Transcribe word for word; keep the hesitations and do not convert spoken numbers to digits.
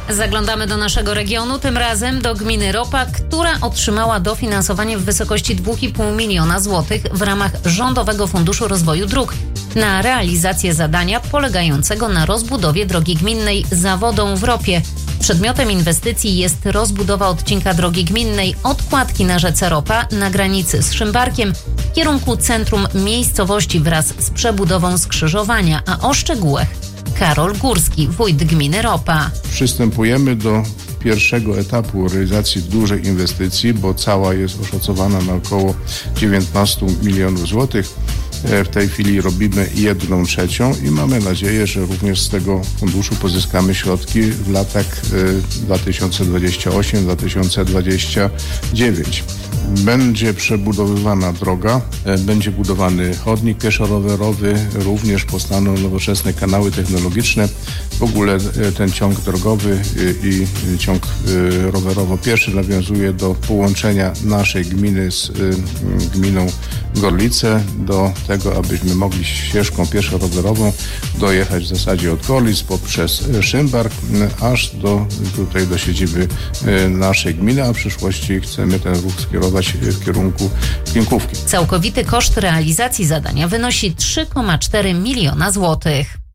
Zaglądamy do naszego regionu, tym razem do gminy Ropa, która otrzymała dofinansowanie w wysokości dwa i pół miliona złotych w ramach Rządowego Funduszu Rozwoju Dróg na realizację zadania polegającego na rozbudowie drogi gminnej za wodą w Ropie. Przedmiotem inwestycji jest rozbudowa odcinka drogi gminnej od kładki na rzece Ropa na granicy z Szymbarkiem w kierunku centrum miejscowości wraz z przebudową skrzyżowania, a o szczegółach Karol Górski, wójt gminy Ropa. Przystępujemy do pierwszego etapu realizacji dużej inwestycji, bo cała jest oszacowana na około dziewiętnaście milionów złotych. W tej chwili robimy jedną trzecią i mamy nadzieję, że również z tego funduszu pozyskamy środki w latach dwa tysiące dwudziestym ósmym do dwa tysiące dwudziestego dziewiątego. Będzie przebudowywana droga, będzie budowany chodnik pieszo-rowerowy, również powstaną nowoczesne kanały technologiczne. W ogóle ten ciąg drogowy i ciąg rowerowo-pieszy nawiązuje do połączenia naszej gminy z gminą Gorlice, do tego, abyśmy mogli ścieżką pieszo-rowerową dojechać w zasadzie od Gorlic poprzez Szymbark, aż do tutaj do siedziby naszej gminy, a w przyszłości chcemy ten ruch skierować w kierunku Klinkówki. Całkowity koszt realizacji zadania wynosi trzy i cztery miliona złotych.